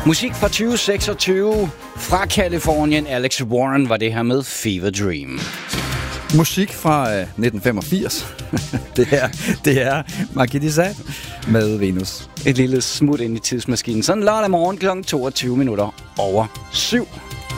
Musik fra 2026 fra Californien. Alex Warren var det her med Fever Dream. Musik fra 1985. det er Marquis de Sade med Venus. Et lille smut ind i tidsmaskinen. Sådan lørdag morgen kl. 22:07.